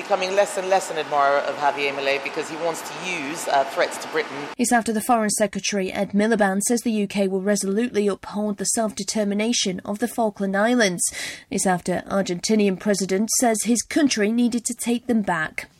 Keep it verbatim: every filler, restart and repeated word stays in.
becoming less and less an admirer of Javier Milei because he wants to use uh, threats to Britain. It's after the Foreign Secretary Ed Miliband says the U K will resolutely uphold the self-determination of the Falkland Islands. It's after Argentinian President says his country needed to take them back.